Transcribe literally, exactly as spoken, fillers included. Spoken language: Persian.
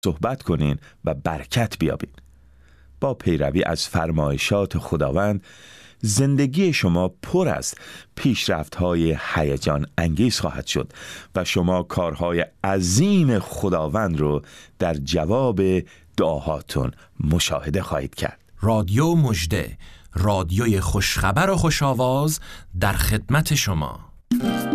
صحبت کنین و برکت بیابین. با پیروی از فرمایشات خداوند زندگی شما پر از پیشرفت‌های هیجان انگیز خواهد شد و شما کارهای عظیم خداوند رو در جواب دعاهاتون مشاهده خواهید کرد. رادیو مژده، رادیوی خوشخبر و خوش‌آواز در خدمت شما.